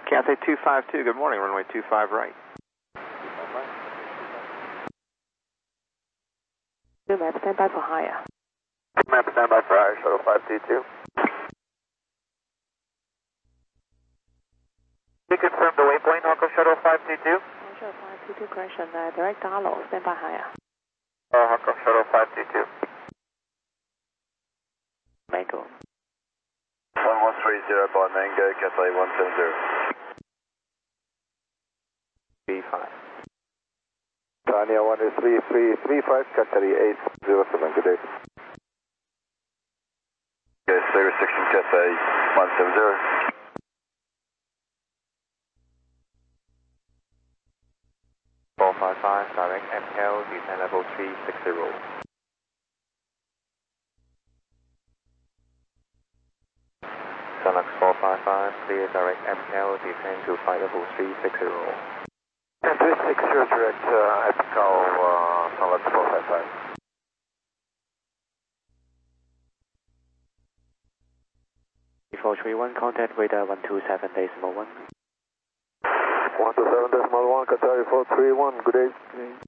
Cathay 252, good morning, runway 25 right. Good map, stand by for higher. Map, stand by for higher, shuttle 522. You confirm the waypoint, Hawker Shuttle 522? Shuttle 522, correction, direct Darlow, stand by higher. Hawker Shuttle 522. Mango. 1130 by Mango, Cathay 170. B5. Tanya 13335, Cathay 807, good day. Okay, stay restriction, Cathay 170. Direct ML, descend level 360. Sunlux 455, clear direct ML, descend to flight level 360. And 360 direct, Epical, Sunlux 455. 431, contact radar 127.1. 127.1, Qatar 431, good day.